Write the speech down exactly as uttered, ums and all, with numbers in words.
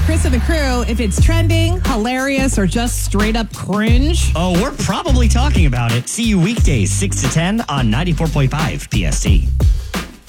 Chris and the crew, if it's trending, hilarious, or just straight up cringe. Oh, we're probably talking about it. See you weekdays, six to ten on ninety-four point five P S T.